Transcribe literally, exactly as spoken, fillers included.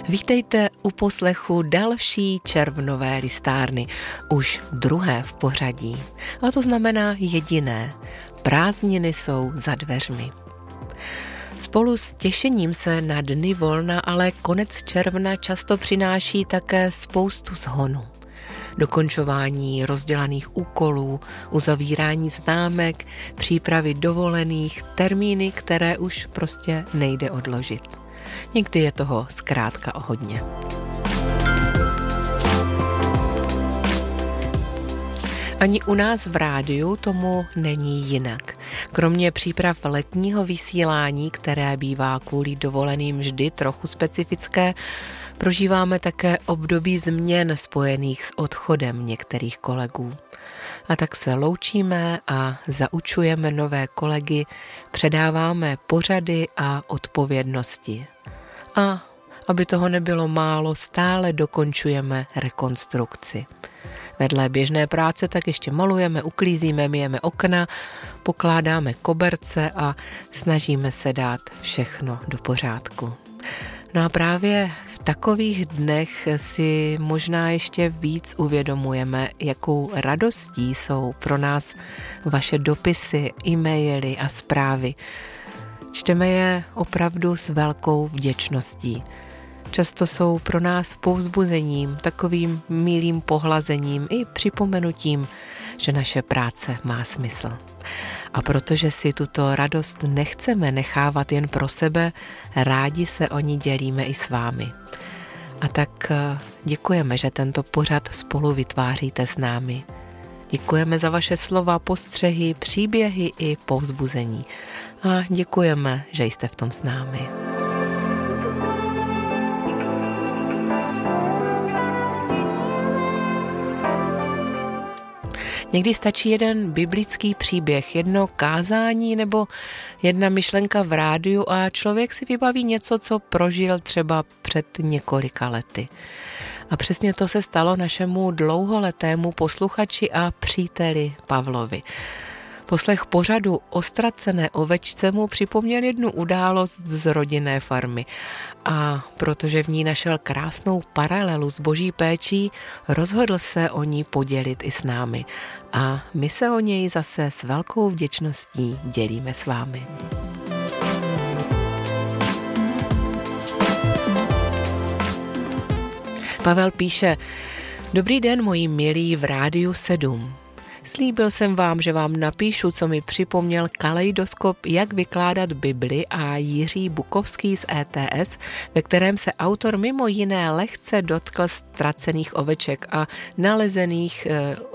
Vítejte u poslechu další červnové listárny, už druhé v pořadí. A to znamená jediné. Prázdniny jsou za dveřmi. Spolu s těšením se na dny volna, ale konec června často přináší také spoustu zhonu. Dokončování rozdělaných úkolů, uzavírání známek, přípravy dovolených, termíny, které už prostě nejde odložit. Někdy je toho zkrátka o hodně. Ani u nás v rádiu tomu není jinak. Kromě příprav letního vysílání, které bývá kvůli dovoleným vždy trochu specifické, prožíváme také období změn spojených s odchodem některých kolegů. A tak se loučíme a zaučujeme nové kolegy, předáváme pořady a odpovědnosti. A aby toho nebylo málo, stále dokončujeme rekonstrukci. Vedle běžné práce tak ještě malujeme, uklízíme, myjeme okna, pokládáme koberce a snažíme se dát všechno do pořádku. No a právě v takových dnech si možná ještě víc uvědomujeme, jakou radostí jsou pro nás vaše dopisy, e-maily a zprávy. Čteme je opravdu s velkou vděčností. Často jsou pro nás povzbuzením, takovým milým pohlazením i připomenutím, že naše práce má smysl. A protože si tuto radost nechceme nechávat jen pro sebe, rádi se o ní dělíme i s vámi. A tak děkujeme, že tento pořad spolu vytváříte s námi. Děkujeme za vaše slova, postřehy, příběhy i povzbuzení. A děkujeme, že jste v tom s námi. Někdy stačí jeden biblický příběh, jedno kázání nebo jedna myšlenka v rádiu a člověk si vybaví něco, co prožil třeba před několika lety. A přesně to se stalo našemu dlouholetému posluchači a příteli Pavlovi. Poslech pořadu o ztracené ovečce mu připomněl jednu událost z rodinné farmy. A protože v ní našel krásnou paralelu s boží péčí, rozhodl se o ní podělit i s námi. A my se o něj zase s velkou vděčností dělíme s vámi. Pavel píše: Dobrý den, moji milí v Rádiu sedm. Slíbil jsem vám, že vám napíšu, co mi připomněl kaleidoskop Jak vykládat Bibli a Jiří Bukovský z E T S, ve kterém se autor mimo jiné lehce dotkl ztracených oveček a nalezených